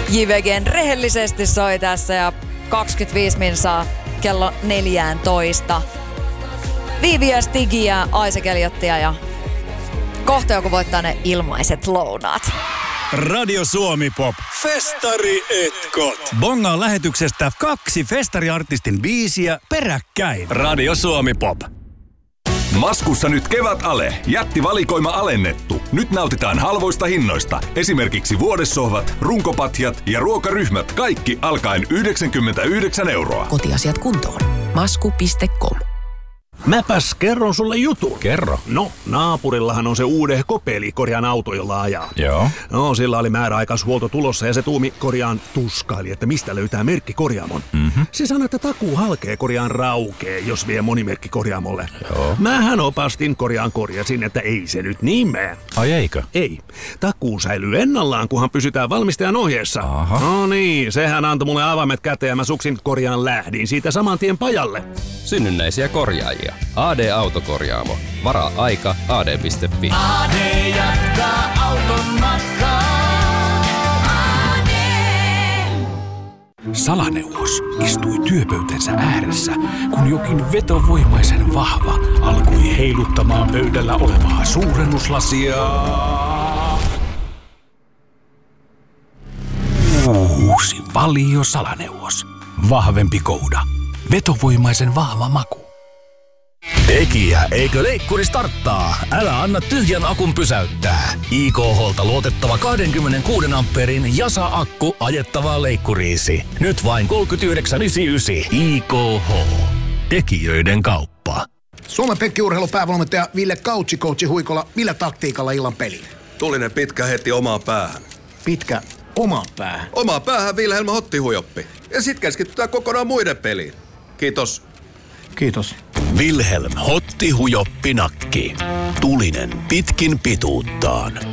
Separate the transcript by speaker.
Speaker 1: JVGn rehellisesti soi tässä ja 25 minsaa kello 14. Viivi ja Stigi ja Isaac Elliotia ja kohta joku voittaa ne ilmaiset lounaat.
Speaker 2: Radio Suomi Pop. Festari etkot. Bongaan lähetyksestä 2 festariartistin biisiä peräkkäin. Radio Suomi Pop.
Speaker 3: Maskussa nyt kevätale. Jättivalikoima alennettu. Nyt nautitaan halvoista hinnoista. Esimerkiksi vuodessohvat, runkopatjat ja ruokaryhmät. Kaikki alkaen 99 €.
Speaker 4: Kotiasiat kuntoon. Masku.com.
Speaker 5: Mäpäs kerron sulle jutun.
Speaker 6: Kerro.
Speaker 5: No, naapurillahan on se uudehko pelikorjaan auto, jolla ajaa.
Speaker 6: Joo.
Speaker 5: No, sillä oli määräaikaishuolto tulossa ja se tuumi korjaan tuskaili, että mistä löytää merkkikorjaamon. Se sanoi, että takuu halkee korjaan raukee, jos vie monimerkkikorjaamolle.
Speaker 6: Joo.
Speaker 5: Mähän opastin korjasin, että ei se nyt niin mene.
Speaker 6: Ai eikö?
Speaker 5: Ei. Takuu säilyy ennallaan, kunhan pysytään valmistajan ohjeessa.
Speaker 6: Aha.
Speaker 5: No niin, sehän antoi mulle avaimet käteen ja mä suksin korjaan lähdin siitä saman tien pajalle.
Speaker 7: Synnynnäisiä korjaajia. AD Autokorjaamo. Varaa aika ad.fi.
Speaker 8: AD jatkaa auton matkaa. AD.
Speaker 9: Salaneuvos istui työpöytänsä ääressä, kun jokin vetovoimaisen vahva alkoi heiluttamaan pöydällä olevaa suurennuslasia. Uusi Valio Salaneuvos. Vahvempi kouda. Vetovoimaisen vahva maku.
Speaker 10: Tekijä, eikö leikkuri starttaa? Älä anna tyhjän akun pysäyttää. IKH:lta luotettava 26 amperin Jasa-akku ajettavaa leikkuriisi. Nyt vain 39,99. IKH. Tekijöiden kauppa.
Speaker 11: Suomen Pekki-urheilun päävalmentaja Ville Coachi Huikola. Millä taktiikalla illan peliin?
Speaker 12: Tulinen pitkä heti omaan päähän.
Speaker 11: Pitkä omaan päähän?
Speaker 12: Omaan päähän Wilhelm Hottihujoppi. Ja sit keskitytään kokonaan muiden peliin. Kiitos.
Speaker 11: Kiitos.
Speaker 10: Wilhelm Hottihujoppi nakki. Tulinen pitkin pituuttaan.